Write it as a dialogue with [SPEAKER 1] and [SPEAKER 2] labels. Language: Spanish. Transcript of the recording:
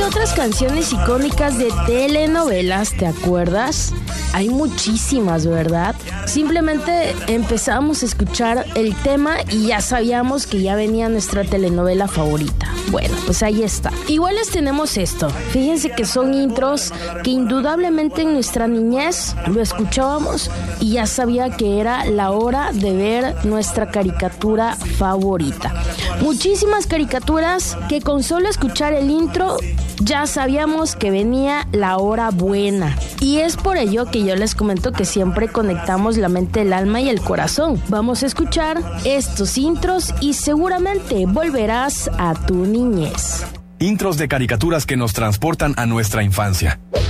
[SPEAKER 1] otras canciones icónicas de telenovelas, ¿te acuerdas? Hay muchísimas, ¿verdad? Simplemente empezábamos a escuchar el tema y ya sabíamos que ya venía nuestra telenovela favorita. Bueno, pues ahí está. Igual les tenemos esto. Fíjense que son intros que indudablemente en nuestra niñez lo escuchábamos y ya sabía que era la hora de ver nuestra caricatura favorita. Muchísimas caricaturas que con solo escuchar el intro ya sabíamos que venía la hora buena. Y es por ello que yo les comento que siempre conectamos la mente, el alma y el corazón. Vamos a escuchar estos intros y seguramente volverás a tu niñez.
[SPEAKER 2] Intros de caricaturas que nos transportan a nuestra infancia.